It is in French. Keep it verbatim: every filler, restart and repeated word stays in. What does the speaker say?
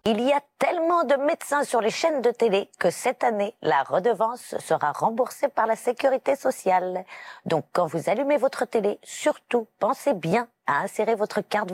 Il y a tellement de médecins sur les chaînes de télé que cette année, la redevance sera remboursée par la sécurité sociale. Donc quand vous allumez votre télé, surtout pensez bien à insérer votre carte